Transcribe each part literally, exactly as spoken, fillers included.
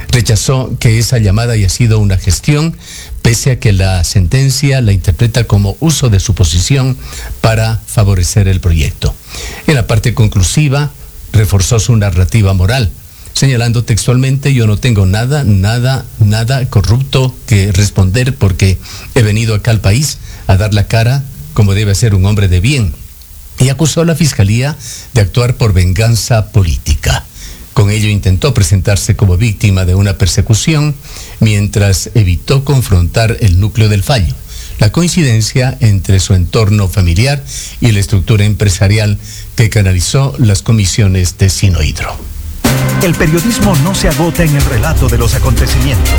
Rechazó que esa llamada haya sido una gestión, pese a que la sentencia la interpreta como uso de su posición para favorecer el proyecto. En la parte conclusiva, reforzó su narrativa moral, señalando textualmente: yo no tengo nada, nada, nada corrupto que responder, porque he venido acá al país a dar la cara como debe ser un hombre de bien. Y acusó a la Fiscalía de actuar por venganza política. Con ello intentó presentarse como víctima de una persecución, mientras evitó confrontar el núcleo del fallo, la coincidencia entre su entorno familiar y la estructura empresarial que canalizó las comisiones de Sinohydro. El periodismo no se agota en el relato de los acontecimientos.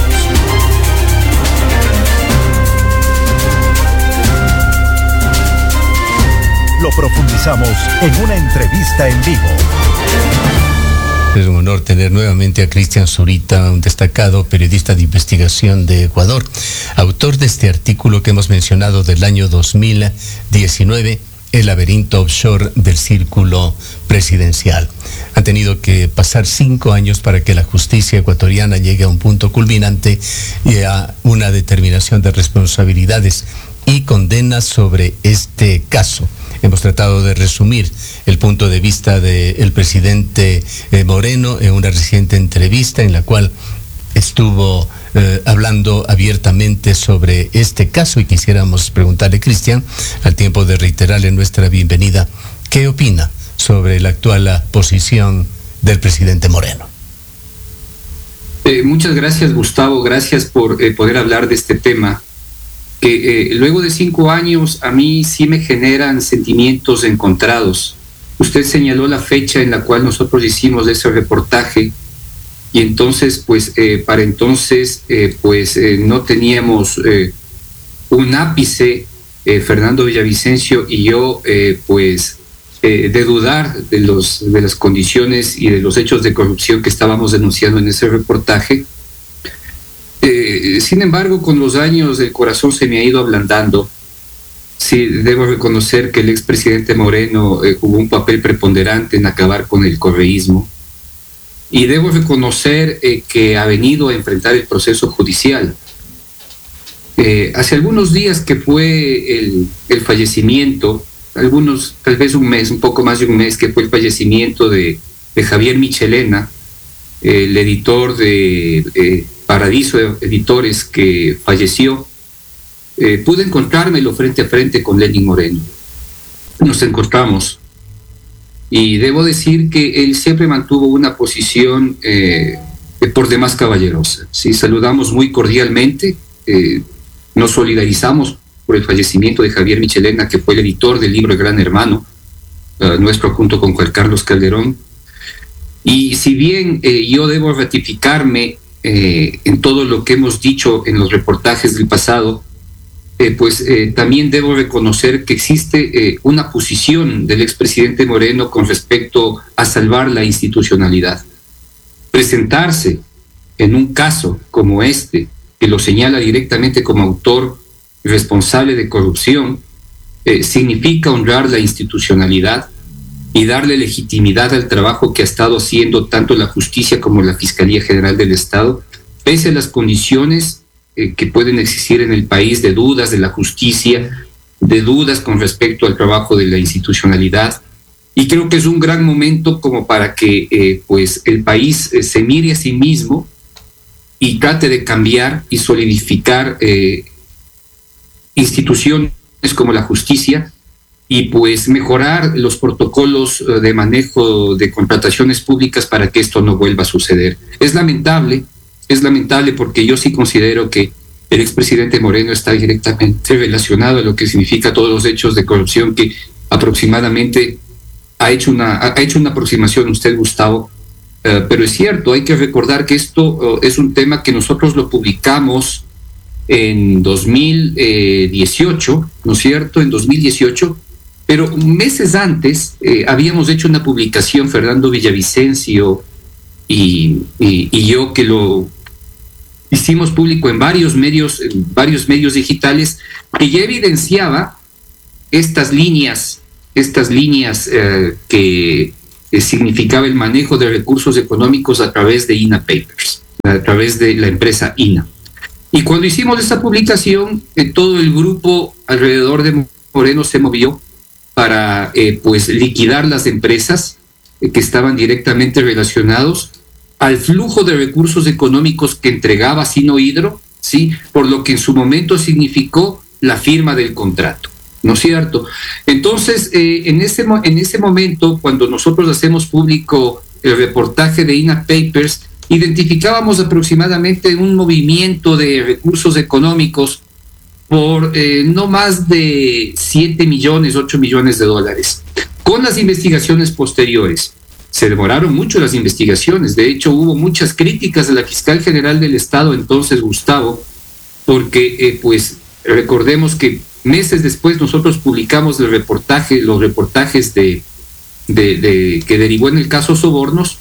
Lo profundizamos en una entrevista en vivo. Es un honor tener nuevamente a Cristian Zurita, un destacado periodista de investigación de Ecuador, autor de este artículo que hemos mencionado del año dos mil diecinueve, El laberinto offshore del círculo presidencial. Han tenido que pasar cinco años para que la justicia ecuatoriana llegue a un punto culminante y a una determinación de responsabilidades y condenas sobre este caso. Hemos tratado de resumir el punto de vista del presidente eh, Moreno en una reciente entrevista en la cual estuvo eh, hablando abiertamente sobre este caso, y quisiéramos preguntarle, Cristian, al tiempo de reiterarle nuestra bienvenida, ¿qué opina sobre la actual posición del presidente Moreno? Eh, muchas gracias, Gustavo, gracias por eh, poder hablar de este tema. Que eh, luego de cinco años a mí sí me generan sentimientos encontrados. Usted señaló la fecha en la cual nosotros hicimos ese reportaje, y entonces pues eh, para entonces eh, pues eh, no teníamos eh, un ápice, eh, Fernando Villavicencio y yo, eh, pues eh, de dudar de, los, de las condiciones y de los hechos de corrupción que estábamos denunciando en ese reportaje. Eh, sin embargo, con los años el corazón se me ha ido ablandando. Sí, debo reconocer que el expresidente Moreno eh, jugó un papel preponderante en acabar con el correísmo, y debo reconocer eh, que ha venido a enfrentar el proceso judicial. Eh, hace algunos días que fue el, el fallecimiento, algunos, tal vez un mes, un poco más de un mes, que fue el fallecimiento de, de Javier Michelena, eh, el editor de eh, Paradiso Editores, que falleció. Eh, pude encontrármelo frente a frente con Lenín Moreno. Nos encontramos y debo decir que él siempre mantuvo una posición eh, por demás caballerosa. Sí, saludamos muy cordialmente, eh, nos solidarizamos por el fallecimiento de Javier Michelena, que fue el editor del libro El Gran Hermano, uh, nuestro, junto con Juan Carlos Calderón. Y si bien eh, yo debo ratificarme eh, en todo lo que hemos dicho en los reportajes del pasado, Eh, pues eh, también debo reconocer que existe eh, una posición del expresidente Moreno con respecto a salvar la institucionalidad. Presentarse en un caso como este, que lo señala directamente como autor responsable de corrupción, eh, significa honrar la institucionalidad y darle legitimidad al trabajo que ha estado haciendo tanto la justicia como la Fiscalía General del Estado, pese a las condiciones Eh, que pueden existir en el país de dudas de la justicia, de dudas con respecto al trabajo de la institucionalidad. Y creo que es un gran momento como para que eh, pues el país eh, se mire a sí mismo y trate de cambiar y solidificar eh, instituciones como la justicia, y pues mejorar los protocolos eh, de manejo de contrataciones públicas para que esto no vuelva a suceder. Es lamentable Es lamentable porque yo sí considero que el expresidente Moreno está directamente relacionado a lo que significa todos los hechos de corrupción que aproximadamente ha hecho una, ha hecho una aproximación usted, Gustavo, uh, pero es cierto, hay que recordar que esto uh, es un tema que nosotros lo publicamos en dos mil dieciocho, ¿no es cierto?, en dos mil dieciocho, pero meses antes eh, habíamos hecho una publicación, Fernando Villavicencio y, y, y yo, que lo hicimos público en varios medios, en varios medios digitales, que ya evidenciaba estas líneas, estas líneas eh, que eh, significaba el manejo de recursos económicos a través de I N A Papers. a través de la empresa I N A. Y cuando hicimos esta publicación, eh, todo el grupo alrededor de Moreno se movió para eh, pues liquidar las empresas eh, que estaban directamente relacionados al flujo de recursos económicos que entregaba Sinohydro, ¿sí? Por lo que en su momento significó la firma del contrato, ¿no es cierto? Entonces, eh, en, ese, en ese momento, cuando nosotros hacemos público el reportaje de I N A Papers, identificábamos aproximadamente un movimiento de recursos económicos por eh, no más de siete millones, ocho millones de dólares. Con las investigaciones posteriores, se demoraron mucho las investigaciones. De hecho, hubo muchas críticas de la fiscal general del Estado, entonces Gustavo, porque eh, pues recordemos que meses después nosotros publicamos el reportaje, los reportajes de, de, de que derivó en el caso Sobornos,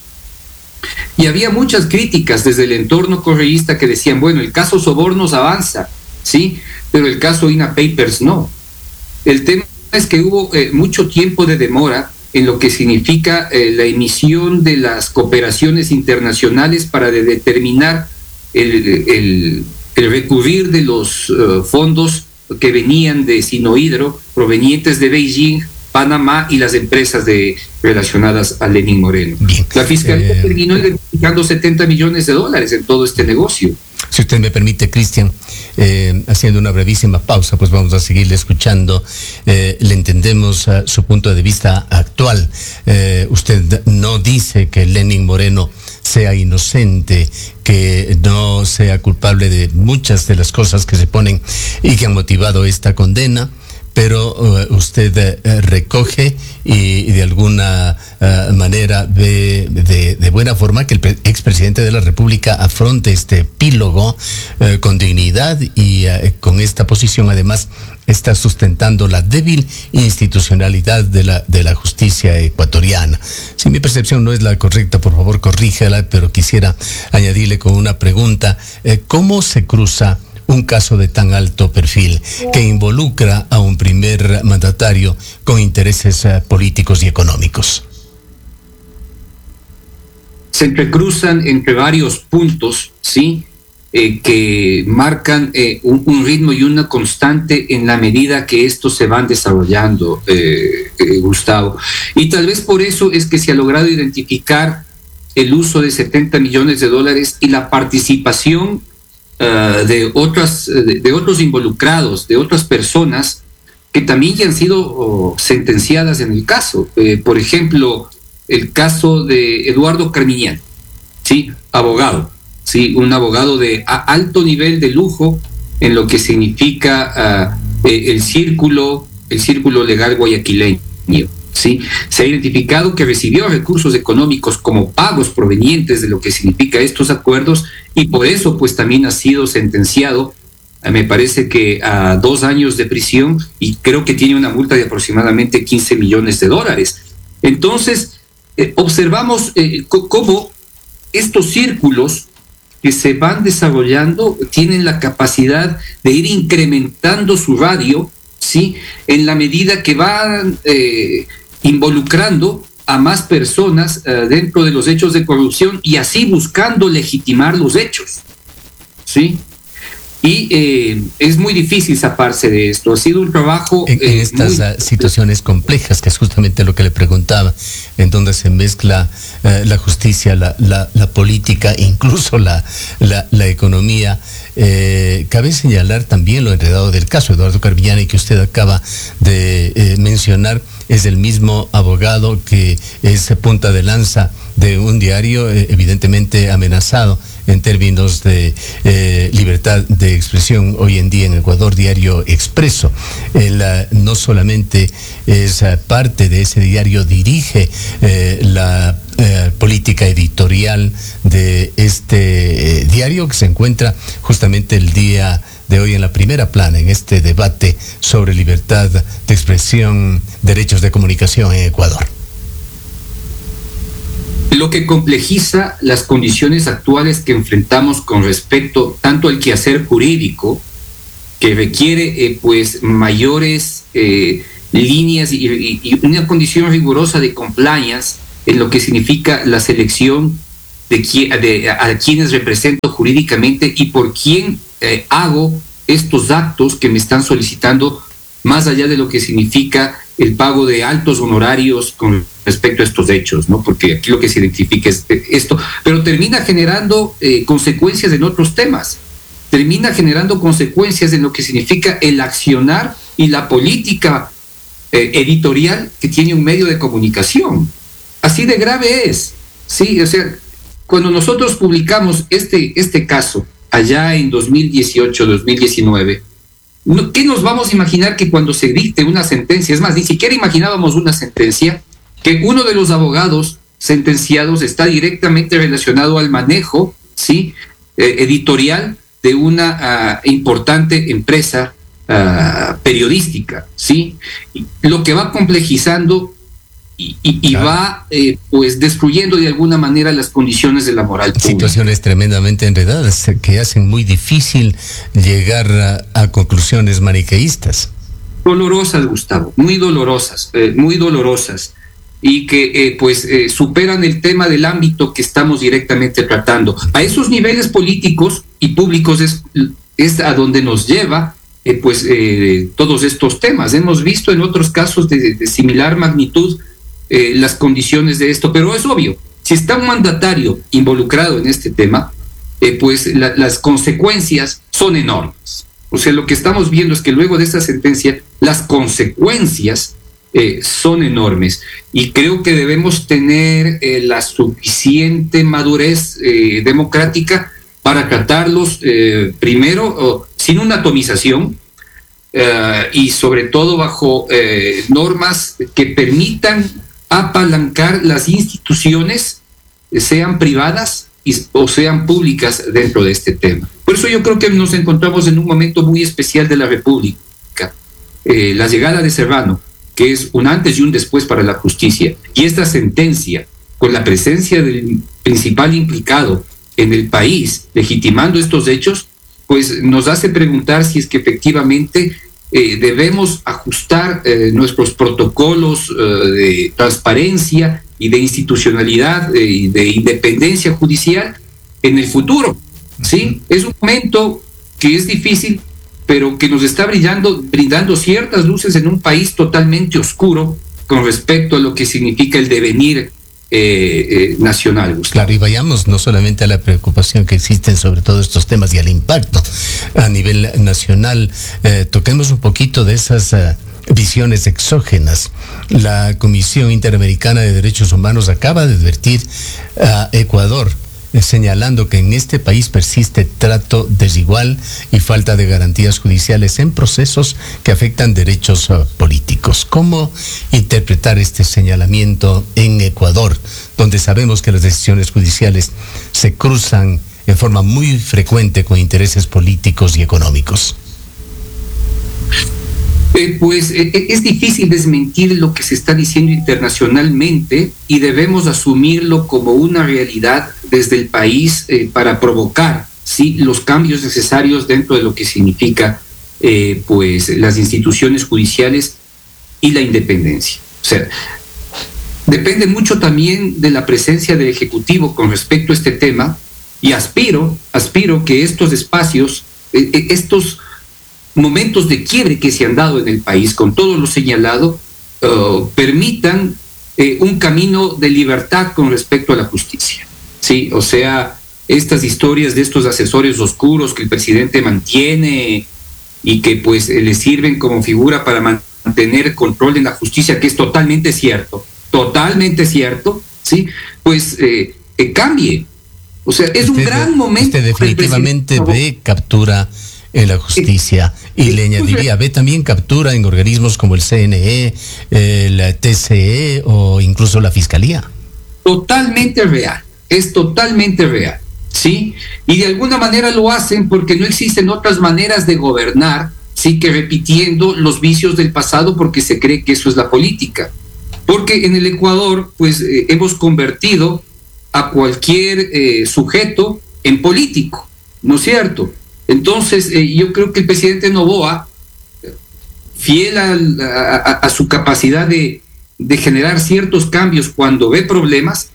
y había muchas críticas desde el entorno correísta que decían, bueno, el caso Sobornos avanza, ¿sí? Pero el caso I N A Papers no. El tema es que hubo eh, mucho tiempo de demora en lo que significa eh, la emisión de las cooperaciones internacionales para de determinar el, el, el recurrir de los uh, fondos que venían de Sinohydro, provenientes de Beijing, Panamá y las empresas de, relacionadas a Lenín Moreno. Bien. La Fiscalía eh, terminó identificando setenta millones de dólares en todo este negocio. Si usted me permite, Cristian, eh, haciendo una brevísima pausa, pues vamos a seguirle escuchando. Eh, le entendemos uh, su punto de vista actual. Eh, usted no dice que Lenín Moreno sea inocente, que no sea culpable de muchas de las cosas que se ponen y que han motivado esta condena, pero uh, usted uh, recoge y, y de alguna uh, manera ve de, de buena forma que el pre- expresidente de la República afronte este epílogo uh, con dignidad y uh, con esta posición además está sustentando la débil institucionalidad de la, de la justicia ecuatoriana. Si mi percepción no es la correcta, por favor corríjala, pero quisiera añadirle con una pregunta, eh, ¿cómo se cruza un caso de tan alto perfil que involucra a un primer mandatario con intereses uh, políticos y económicos? Se entrecruzan entre varios puntos, ¿sí? Eh, que marcan eh, un, un ritmo y una constante en la medida que estos se van desarrollando, eh, eh, Gustavo. Y tal vez por eso es que se ha logrado identificar el uso de setenta millones de dólares y la participación Uh, de otras de, de otros involucrados, de otras personas que también ya han sido oh, sentenciadas en el caso. Eh, por ejemplo, el caso de Eduardo Carmiñán, sí, abogado, sí, un abogado de a, alto nivel de lujo en lo que significa uh, eh, el círculo, el círculo legal guayaquileño. ¿Sí? Se ha identificado que recibió recursos económicos como pagos provenientes de lo que significa estos acuerdos y por eso pues también ha sido sentenciado, me parece que a dos años de prisión y creo que tiene una multa de aproximadamente quince millones de dólares. Entonces, eh, observamos eh, cómo estos círculos que se van desarrollando tienen la capacidad de ir incrementando su radio, ¿sí? En la medida que van eh, involucrando a más personas uh, dentro de los hechos de corrupción y así buscando legitimar los hechos, ¿sí? Y eh, es muy difícil zafarse de esto. Ha sido un trabajo... En, en eh, estas muy... uh, situaciones complejas, que es justamente lo que le preguntaba, en donde se mezcla uh, la justicia, la, la, la política, incluso la, la, la economía, eh, cabe señalar también lo enredado del caso Eduardo Carmiñán, que usted acaba de eh, mencionar. Es el mismo abogado que es punta de lanza de un diario eh, evidentemente amenazado en términos de eh, libertad de expresión hoy en día en Ecuador, Diario Expreso. Él uh, no solamente es uh, parte de ese diario, dirige eh, la eh, política editorial de este eh, diario que se encuentra justamente el día de hoy en la primera plana en este debate sobre libertad de expresión, derechos de comunicación en Ecuador. Lo que complejiza las condiciones actuales que enfrentamos con respecto tanto al quehacer jurídico, que requiere eh, pues mayores eh, líneas y, y, y una condición rigurosa de compliance en lo que significa la selección de, de a quienes represento jurídicamente y por quién eh, hago estos actos que me están solicitando, más allá de lo que significa el pago de altos honorarios con respecto a estos hechos, ¿no? Porque aquí lo que se identifica es esto, pero termina generando eh, consecuencias en otros temas, termina generando consecuencias en lo que significa el accionar y la política eh, editorial que tiene un medio de comunicación. Así de grave es, ¿sí? O sea, cuando nosotros publicamos este, este caso allá en dos mil dieciocho, dos mil diecinueve, ¿qué nos vamos a imaginar que cuando se dicte una sentencia? Es más, ni siquiera imaginábamos una sentencia, que uno de los abogados sentenciados está directamente relacionado al manejo, ¿sí? eh, editorial de una uh, importante empresa uh, periodística, ¿sí? Y lo que va complejizando y, y, y claro. va eh, pues destruyendo de alguna manera las condiciones de la moral pública. Situaciones tremendamente enredadas que hacen muy difícil llegar a, a conclusiones maniqueístas. Dolorosas, Gustavo, muy dolorosas, eh, muy dolorosas, y que eh, pues eh, superan el tema del ámbito que estamos directamente tratando. A esos niveles políticos y públicos es, es a donde nos lleva eh, pues eh, todos estos temas. Hemos visto en otros casos de, de similar magnitud eh, las condiciones de esto, pero es obvio, si está un mandatario involucrado en este tema, eh, pues la, las consecuencias son enormes. O sea, lo que estamos viendo es que luego de esta sentencia, las consecuencias eh, son enormes. Y creo que debemos tener eh, la suficiente madurez eh, democrática para tratarlos eh, primero oh, sin una atomización eh, y sobre todo bajo eh, normas que permitan apalancar las instituciones, eh, sean privadas y, o sean públicas dentro de este tema. Por eso yo creo que nos encontramos en un momento muy especial de la República. Eh, la llegada de Serrano, que es un antes y un después para la justicia, y esta sentencia, con la presencia del principal implicado en el país, legitimando estos hechos, pues nos hace preguntar si es que efectivamente eh, debemos ajustar eh, nuestros protocolos eh, de transparencia y de institucionalidad eh, y de independencia judicial en el futuro. ¿Sí? Es un momento que es difícil, pero que nos está brillando, brindando ciertas luces en un país totalmente oscuro con respecto a lo que significa el devenir eh, eh, nacional. Gustavo. Claro, y vayamos no solamente a la preocupación que existen sobre todos estos temas y al impacto a nivel nacional, eh, toquemos un poquito de esas uh, visiones exógenas. La Comisión Interamericana de Derechos Humanos acaba de advertir a Ecuador, señalando que en este país persiste trato desigual y falta de garantías judiciales en procesos que afectan derechos uh, políticos. ¿Cómo interpretar este señalamiento en Ecuador, donde sabemos que las decisiones judiciales se cruzan en forma muy frecuente con intereses políticos y económicos? Eh, pues eh, es difícil desmentir lo que se está diciendo internacionalmente y debemos asumirlo como una realidad desde el país eh, para provocar, ¿sí?, los cambios necesarios dentro de lo que significa eh, pues las instituciones judiciales y la independencia. O sea, depende mucho también de la presencia del Ejecutivo con respecto a este tema, y aspiro, aspiro que estos espacios, eh, estos momentos de quiebre que se han dado en el país, con todo lo señalado, uh, permitan eh, un camino de libertad con respecto a la justicia. Sí, o sea, estas historias de estos asesores oscuros que el presidente mantiene y que pues eh, le sirven como figura para mantener control en la justicia, que es totalmente cierto, totalmente cierto, sí, pues eh, que cambie. O sea, es usted, un gran momento. Usted definitivamente ve captura en la justicia, y le añadiría, ve también captura en organismos como el C N E, el T C E o incluso la Fiscalía. Totalmente real, es totalmente real, ¿sí? Y de alguna manera lo hacen porque no existen otras maneras de gobernar, sí, que repitiendo los vicios del pasado, porque se cree que eso es la política. Porque en el Ecuador, pues, eh, hemos convertido a cualquier eh, sujeto en político, ¿no es cierto? Entonces, eh, yo creo que el presidente Noboa, fiel a, a, a su capacidad de, de generar ciertos cambios cuando ve problemas,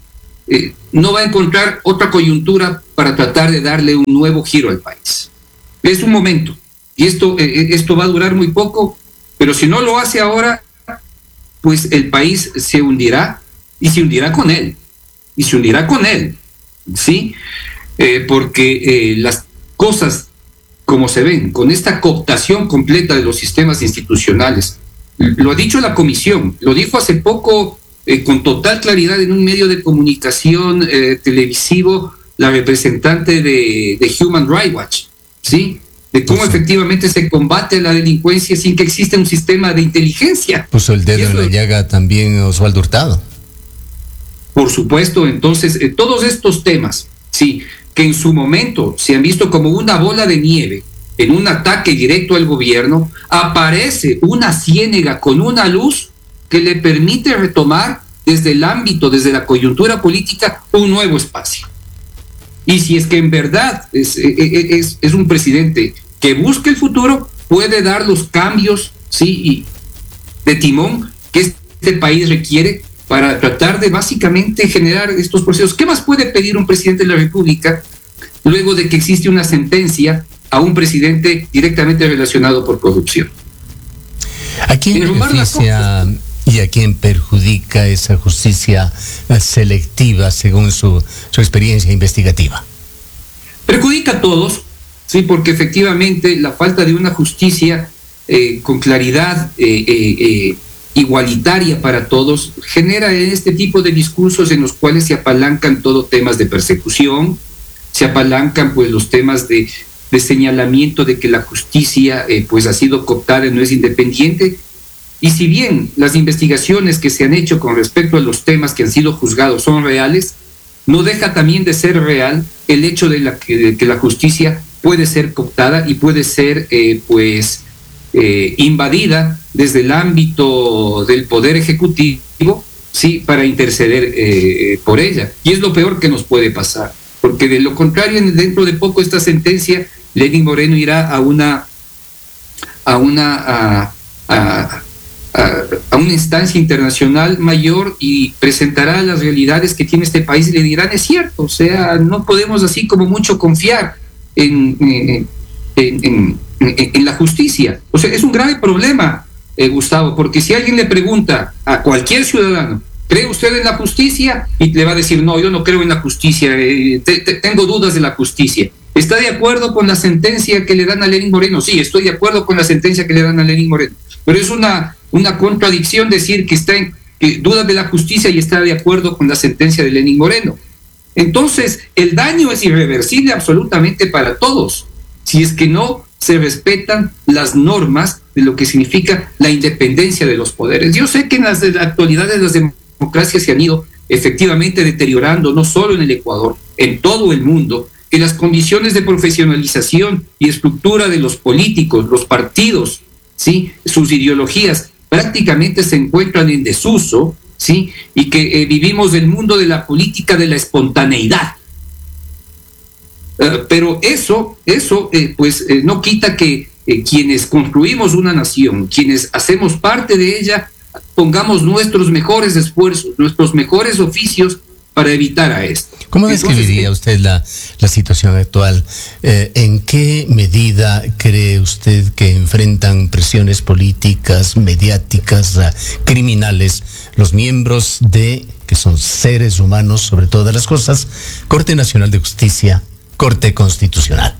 eh, no va a encontrar otra coyuntura para tratar de darle un nuevo giro al país. Es un momento, y esto, eh, esto va a durar muy poco, pero si no lo hace ahora, pues el país se hundirá, y se hundirá con él, y se hundirá con él, ¿sí? Eh, porque eh, las cosas como se ven, con esta cooptación completa de los sistemas institucionales, lo ha dicho la comisión, lo dijo hace poco eh, con total claridad en un medio de comunicación eh, televisivo la representante de, de Human Rights Watch, ¿sí? De cómo Puso, efectivamente se combate la delincuencia sin que exista un sistema de inteligencia. Puso el dedo en la llaga también Osvaldo Hurtado. Por supuesto, entonces, eh, todos estos temas, sí, que en su momento se han visto como una bola de nieve en un ataque directo al gobierno, aparece una ciénega con una luz que le permite retomar desde el ámbito, desde la coyuntura política, un nuevo espacio. Y si es que en verdad es, es, es un presidente que busca el futuro, puede dar los cambios, sí, de timón que este país requiere para tratar de básicamente generar estos procesos. ¿Qué más puede pedir un presidente de la República luego de que existe una sentencia a un presidente directamente relacionado por corrupción? ¿A quién beneficia y a quién perjudica esa justicia selectiva según su, su experiencia investigativa? Perjudica a todos, sí, porque efectivamente la falta de una justicia eh, con claridad eh, eh, eh, igualitaria para todos genera este tipo de discursos en los cuales se apalancan todo temas de persecución, se apalancan pues los temas de, de señalamiento de que la justicia eh, pues ha sido cooptada y no es independiente. Y si bien las investigaciones que se han hecho con respecto a los temas que han sido juzgados son reales, no deja también de ser real el hecho de, la que, de que la justicia puede ser cooptada y puede ser eh, pues eh, invadida desde el ámbito del poder ejecutivo, sí, para interceder eh, por ella. Y es lo peor que nos puede pasar, porque de lo contrario, dentro de poco esta sentencia, Lenín Moreno irá a una a una a, a, a, a una instancia internacional mayor y presentará las realidades que tiene este país y le dirán, es cierto, o sea, no podemos así como mucho confiar en, en, en, en, en la justicia. O sea, es un grave problema, eh, Gustavo, porque si alguien le pregunta a cualquier ciudadano, ¿cree usted en la justicia? Y le va a decir, no, yo no creo en la justicia, eh, te, te, tengo dudas de la justicia. ¿Está de acuerdo con la sentencia que le dan a Lenín Moreno? Sí, estoy de acuerdo con la sentencia que le dan a Lenín Moreno. Pero es una, una contradicción decir que está en que dudas de la justicia y está de acuerdo con la sentencia de Lenín Moreno. Entonces, el daño es irreversible absolutamente para todos, si es que no se respetan las normas de lo que significa la independencia de los poderes. Yo sé que en las de la actualidad de las democracias se han ido efectivamente deteriorando, no solo en el Ecuador, en todo el mundo, que las condiciones de profesionalización y estructura de los políticos, los partidos, ¿sí?, sus ideologías prácticamente se encuentran en desuso, ¿sí?, y que eh, vivimos el mundo de la política de la espontaneidad. Uh, pero eso, eso eh, pues eh, no quita que eh, quienes construimos una nación, quienes hacemos parte de ella, pongamos nuestros mejores esfuerzos, nuestros mejores oficios para evitar a esto. ¿Cómo describiría usted la, la situación actual? Eh, ¿En qué medida cree usted que enfrentan presiones políticas, mediáticas, uh, criminales, los miembros de, que son seres humanos sobre todas las cosas, Corte Nacional de Justicia, Corte Constitucional?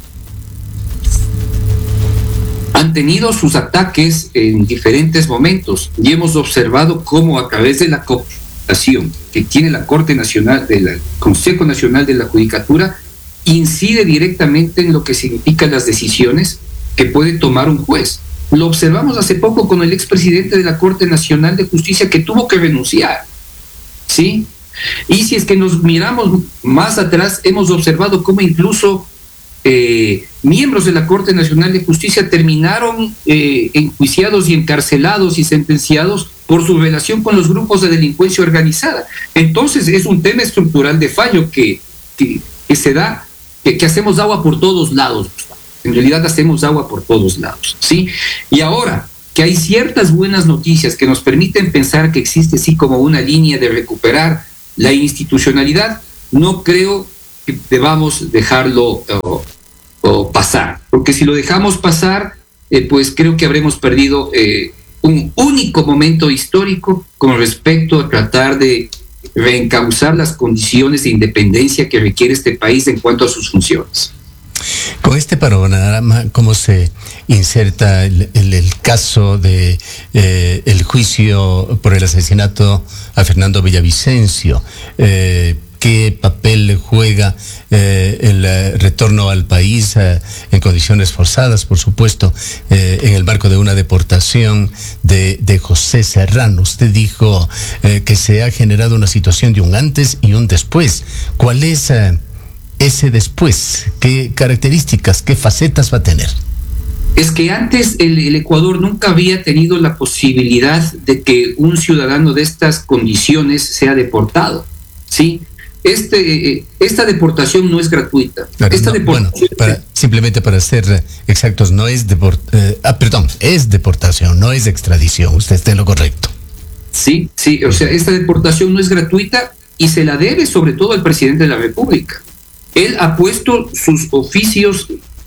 Han tenido sus ataques en diferentes momentos y hemos observado cómo a través de la cooptación que tiene la Corte Nacional, del Consejo Nacional de la Judicatura, incide directamente en lo que significan las decisiones que puede tomar un juez. Lo observamos hace poco con el expresidente de la Corte Nacional de Justicia que tuvo que renunciar, ¿sí? Y si es que nos miramos más atrás, hemos observado cómo incluso eh, miembros de la Corte Nacional de Justicia terminaron eh, enjuiciados y encarcelados y sentenciados por su relación con los grupos de delincuencia organizada. Entonces es un tema estructural de fallo que, que, que se da, que, que hacemos agua por todos lados. En realidad hacemos agua por todos lados, ¿sí? Y ahora que hay ciertas buenas noticias que nos permiten pensar que existe así como una línea de recuperar la institucionalidad, no creo que debamos dejarlo o, o pasar, porque si lo dejamos pasar, eh, pues creo que habremos perdido eh, un único momento histórico con respecto a tratar de reencauzar las condiciones de independencia que requiere este país en cuanto a sus funciones. Con este panorama, ¿cómo se inserta el, el, el caso de eh, el juicio por el asesinato a Fernando Villavicencio? Eh, ¿Qué papel juega eh, el eh, retorno al país eh, en condiciones forzadas, por supuesto, eh, en el marco de una deportación de, de José Serrano? Usted dijo eh, que se ha generado una situación de un antes y un después. ¿Cuál es eh, ese después? ¿Qué características, qué facetas va a tener? Es que antes el, el Ecuador nunca había tenido la posibilidad de que un ciudadano de estas condiciones sea deportado, ¿sí? Este, esta deportación no es gratuita. Claro, esta no, deportación, bueno, para, simplemente para ser exactos, no es deport, eh, ah, perdón, es deportación, no es extradición. Usted está en lo correcto. Sí, sí, o sea, esta deportación no es gratuita y se la debe sobre todo al presidente de la República. Él ha puesto sus oficios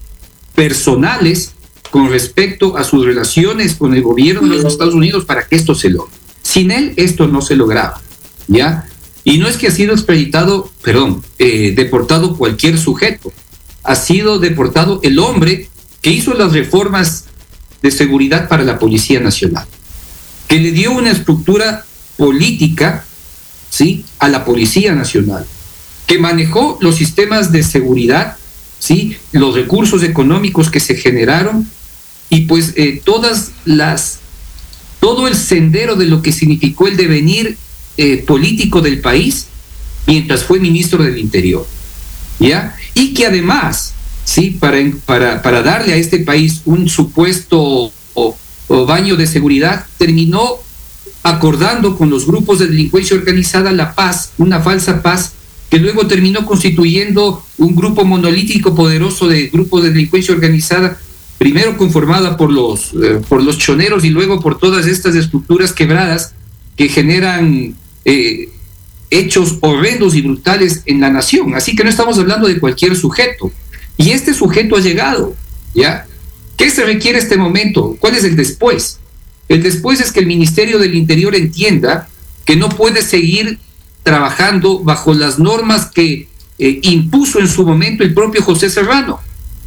personales con respecto a sus relaciones con el gobierno de los Estados Unidos para que esto se logre. Sin él, esto no se lograba, ¿ya? Y no es que ha sido extraditado, perdón, eh, deportado cualquier sujeto. Ha sido deportado el hombre que hizo las reformas de seguridad para la Policía Nacional, que le dio una estructura política, ¿sí?, a la Policía Nacional, que manejó los sistemas de seguridad, ¿sí?, los recursos económicos que se generaron y pues eh, todas las, todo el sendero de lo que significó el devenir Eh, político del país mientras fue ministro del Interior, ¿ya? Y que además, ¿sí?, para, para, para darle a este país un supuesto o, o baño de seguridad, terminó acordando con los grupos de delincuencia organizada la paz, una falsa paz, que luego terminó constituyendo un grupo monolítico poderoso de grupos de delincuencia organizada, primero conformada por los, eh, por los choneros y luego por todas estas estructuras quebradas que generan Eh, hechos horrendos y brutales en la nación. Así que no estamos hablando de cualquier sujeto. Y este sujeto ha llegado, ¿ya? ¿Qué se requiere este momento? ¿Cuál es el después? El después es que el Ministerio del Interior entienda que no puede seguir trabajando bajo las normas que eh, impuso en su momento el propio José Serrano.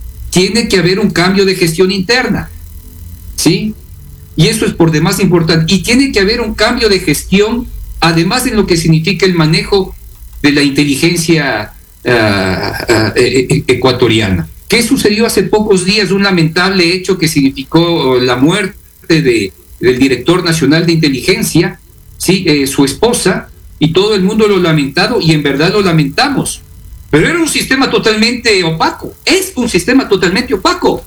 Tiene que haber un cambio de gestión interna, ¿sí? Y eso es por demás importante. Y tiene que haber un cambio de gestión, además en lo que significa el manejo de la inteligencia uh, uh, eh, ecuatoriana. ¿Qué sucedió hace pocos días? Un lamentable hecho que significó la muerte de, del director nacional de inteligencia, ¿sí? eh, su esposa, y todo el mundo lo ha lamentado, y en verdad lo lamentamos. Pero era un sistema totalmente opaco, es un sistema totalmente opaco,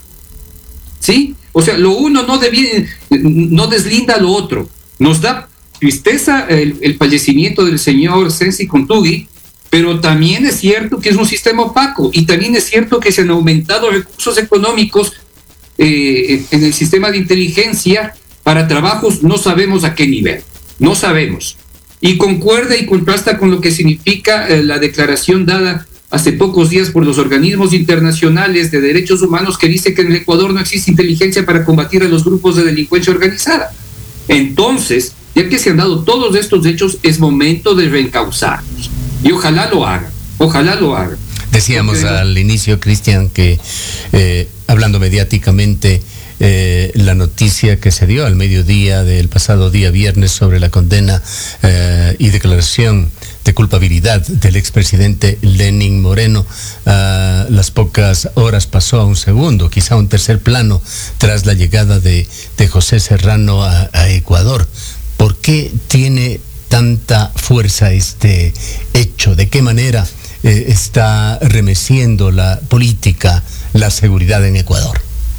¿sí? O sea, lo uno no, debía, no deslinda lo otro. Nos da tristeza el, el fallecimiento del señor Sensi Contugui, pero también es cierto que es un sistema opaco y también es cierto que se han aumentado recursos económicos eh, en el sistema de inteligencia para trabajos no sabemos a qué nivel, no sabemos. Y concuerda y contrasta con lo que significa eh, la declaración dada hace pocos días por los organismos internacionales de derechos humanos que dice que en el Ecuador no existe inteligencia para combatir a los grupos de delincuencia organizada. Entonces, ya que se han dado todos estos hechos, es momento de reencauzarlos. Y ojalá lo hagan, ojalá lo hagan. Decíamos Porque, al inicio, Cristian, que eh, hablando mediáticamente, eh, la noticia que se dio al mediodía del pasado día viernes sobre la condena eh, y declaración de culpabilidad del expresidente Lenín Moreno, a uh, las pocas horas pasó a un segundo, quizá a un tercer plano, tras la llegada de, de José Serrano a, a Ecuador. ¿Por qué tiene tanta fuerza este hecho? ¿De qué manera eh, está remeciendo la política, la seguridad en Ecuador?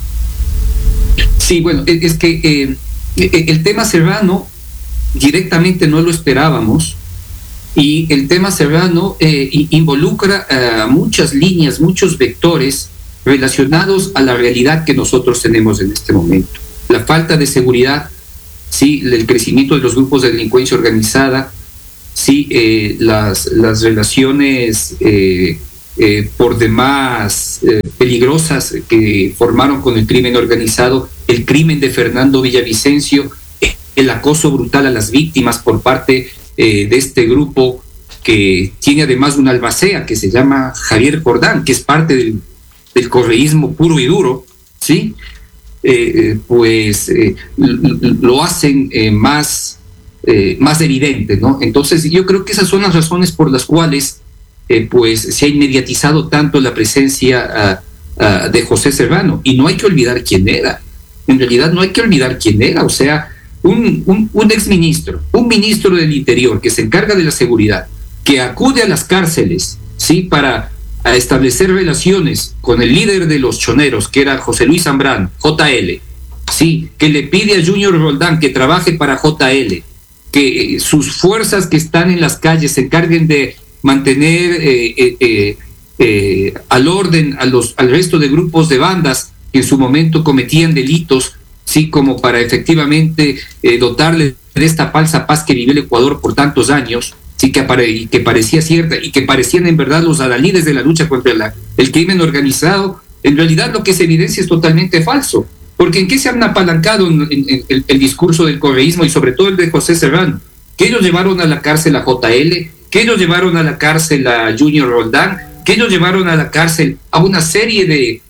Sí, bueno, es que eh, el tema Serrano directamente no lo esperábamos, y el tema Serrano eh, involucra uh, muchas líneas, muchos vectores relacionados a la realidad que nosotros tenemos en este momento. La falta de seguridad, sí, el crecimiento de los grupos de delincuencia organizada, sí, eh, las, las relaciones eh, eh, por demás eh, peligrosas que formaron con el crimen organizado, el crimen de Fernando Villavicencio, el acoso brutal a las víctimas por parte eh, de este grupo que tiene además un albacea que se llama Javier Jordán, que es parte del, del correísmo puro y duro, ¿sí? Eh, pues eh, lo hacen eh, más, eh, más evidente, ¿no? Entonces yo creo que esas son las razones por las cuales eh, pues se ha inmediatizado tanto la presencia uh, uh, de José Serrano, y no hay que olvidar quién era, en realidad no hay que olvidar quién era, o sea, un, un, un exministro, un ministro del Interior que se encarga de la seguridad, que acude a las cárceles, ¿sí?, para a establecer relaciones con el líder de los choneros, que era José Luis Zambrano, J L, sí, que le pide a Junior Roldán que trabaje para J L, que eh, sus fuerzas que están en las calles se encarguen de mantener eh, eh, eh, eh, al orden a los, al resto de grupos de bandas que en su momento cometían delitos, sí, como para efectivamente eh, dotarle de esta falsa paz que vivió el Ecuador por tantos años, sí, que, apare, y que parecía cierta y que parecían en verdad los adalides de la lucha contra la, el crimen organizado. En realidad lo que se evidencia es totalmente falso, porque ¿en qué se han apalancado en, en, en el, el discurso del correísmo y sobre todo el de José Serrano? Que ellos llevaron a la cárcel a J L, que ellos llevaron a la cárcel a Junior Roldán, que ellos llevaron a la cárcel a una serie de,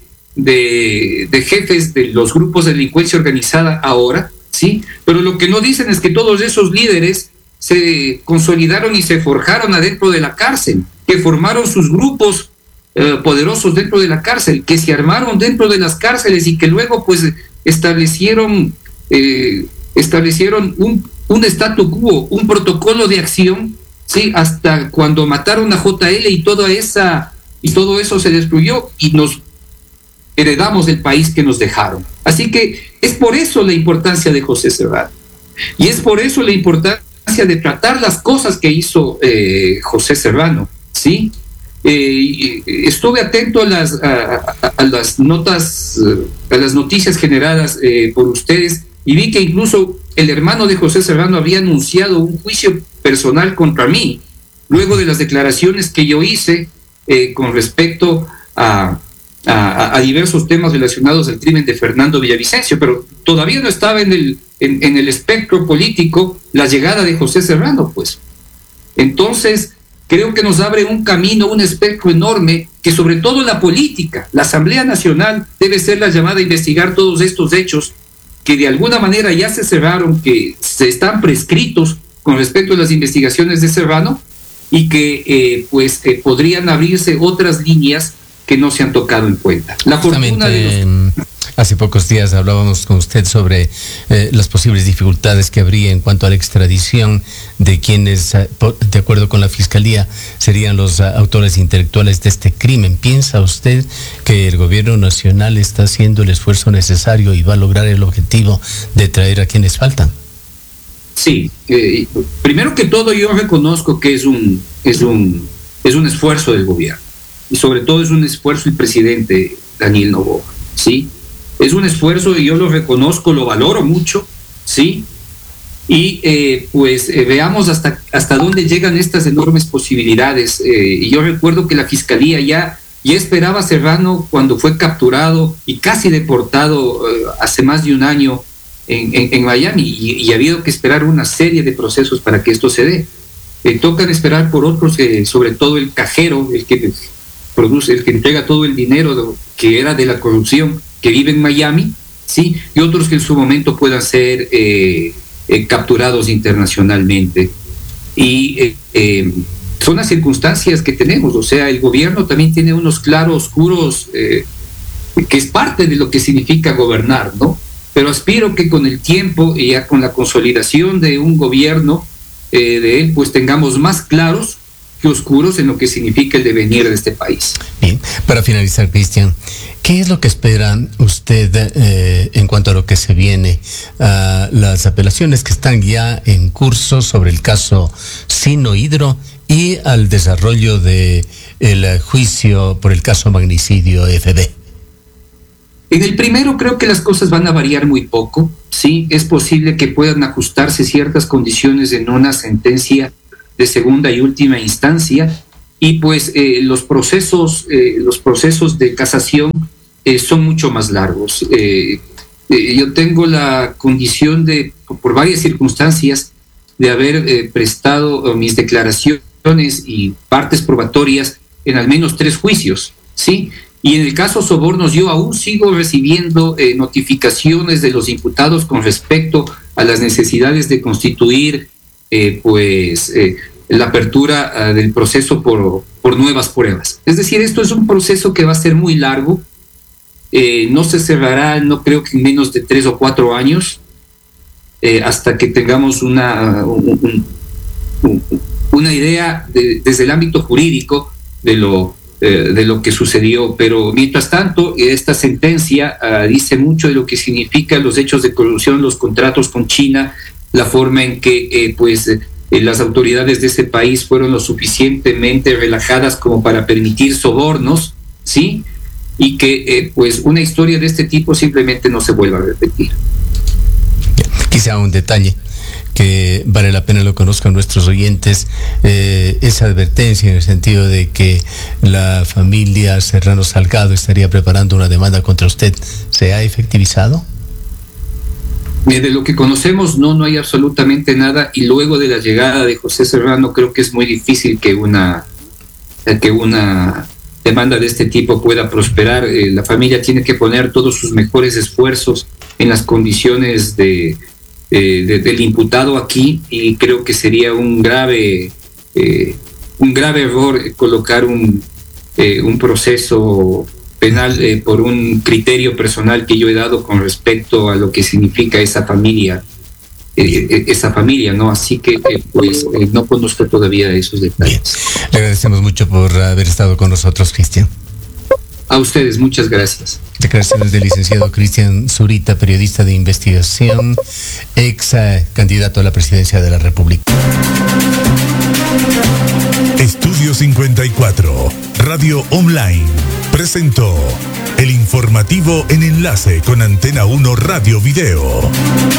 de, de jefes de los grupos de delincuencia organizada ahora, ¿sí? Pero lo que no dicen es que todos esos líderes se consolidaron y se forjaron adentro de la cárcel, que formaron sus grupos eh, poderosos dentro de la cárcel, que se armaron dentro de las cárceles y que luego pues establecieron eh, establecieron un, un statu quo, un protocolo de acción, sí, hasta cuando mataron a J L y toda esa y todo eso se destruyó y nos heredamos del país que nos dejaron. Así que es por eso la importancia de José Serrano y es por eso la importancia de tratar las cosas que hizo eh, José Serrano, ¿sí? Eh, estuve atento a las, a, a, a las notas, a las noticias generadas eh, por ustedes y vi que incluso el hermano de José Serrano había anunciado un juicio personal contra mí, luego de las declaraciones que yo hice eh, con respecto a, a, a diversos temas relacionados al crimen de Fernando Villavicencio, pero todavía no estaba en el En, en el espectro político la llegada de José Serrano, pues. Entonces, creo que nos abre un camino, un espectro enorme, que sobre todo la política, la Asamblea Nacional debe ser la llamada a investigar todos estos hechos que de alguna manera ya se cerraron, que se están prescritos con respecto a las investigaciones de Serrano y que eh, pues eh, podrían abrirse otras líneas que no se han tocado en cuenta. La fortuna de los... Hace pocos días hablábamos con usted sobre eh, las posibles dificultades que habría en cuanto a la extradición de quienes, eh, por, de acuerdo con la Fiscalía, serían los uh, autores intelectuales de este crimen. ¿Piensa usted que el gobierno nacional está haciendo el esfuerzo necesario y va a lograr el objetivo de traer a quienes faltan? Sí, eh, primero que todo yo reconozco que es un, es un, es un esfuerzo del gobierno y sobre todo es un esfuerzo del presidente Daniel Noboa, ¿sí? Es un esfuerzo y yo lo reconozco, lo valoro mucho, ¿sí? Y eh, pues eh, veamos hasta, hasta dónde llegan estas enormes posibilidades. Eh, y yo recuerdo que la Fiscalía ya, ya esperaba a Serrano cuando fue capturado y casi deportado eh, hace más de un año en, en, en Miami y, y ha habido que esperar una serie de procesos para que esto se dé. Eh, tocan esperar por otros, eh, sobre todo el cajero, el que produce, el que entrega todo el dinero de, que era de la corrupción, que vive en Miami, ¿sí? Y otros que en su momento puedan ser eh, eh, capturados internacionalmente. Y eh, eh, son las circunstancias que tenemos, o sea, el gobierno también tiene unos claroscuros eh, que es parte de lo que significa gobernar, ¿no? Pero aspiro que con el tiempo y ya con la consolidación de un gobierno eh, de él, pues tengamos más claros que oscuros en lo que significa el devenir de este país. Bien, para finalizar, Cristian, ¿qué es lo que espera usted eh, en cuanto a lo que se viene? Uh, las apelaciones que están ya en curso sobre el caso Sino Hidro y al desarrollo de el juicio por el caso magnicidio F B. En el primero creo que las cosas van a variar muy poco, sí, es posible que puedan ajustarse ciertas condiciones en una sentencia de segunda y última instancia, y pues eh, los procesos, eh, los procesos de casación eh, son mucho más largos. Eh, eh, yo tengo la condición de, por varias circunstancias, de haber eh, prestado mis declaraciones y partes probatorias en al menos tres juicios, ¿sí? Y en el caso sobornos yo aún sigo recibiendo eh, notificaciones de los imputados con respecto a las necesidades de constituir eh, pues eh, la apertura uh, del proceso por, por nuevas pruebas. Es decir, esto es un proceso que va a ser muy largo, eh, no se cerrará, no creo que en menos de tres o cuatro años, eh, hasta que tengamos una, un, un, una idea de, desde el ámbito jurídico de lo de lo que sucedió, pero mientras tanto esta sentencia uh, dice mucho de lo que significan los hechos de corrupción, los contratos con China, la forma en que eh, pues eh, las autoridades de ese país fueron lo suficientemente relajadas como para permitir sobornos, ¿sí? Y que eh, pues una historia de este tipo simplemente no se vuelva a repetir. Quizá un detalle que vale la pena lo conozcan nuestros oyentes, eh, esa advertencia en el sentido de que la familia Serrano Salgado estaría preparando una demanda contra usted, ¿se ha efectivizado? De lo que conocemos, no, no hay absolutamente nada, y luego de la llegada de José Serrano creo que es muy difícil que una, que una demanda de este tipo pueda prosperar. Eh, la familia tiene que poner todos sus mejores esfuerzos en las condiciones de Eh, de, del imputado aquí, y creo que sería un grave eh, un grave error colocar un, eh, un proceso penal eh, por un criterio personal que yo he dado con respecto a lo que significa esa familia eh, esa familia, ¿no? Así que eh, pues eh, no conozco todavía esos detalles. Bien. Le agradecemos mucho por haber estado con nosotros, Cristian. A ustedes, muchas gracias. Declaraciones del licenciado Cristian Zurita, periodista de investigación, ex eh, candidato a la presidencia de la República. Estudio cincuenta y cuatro, Radio Online, presentó el informativo en enlace con Antena uno Radio Video.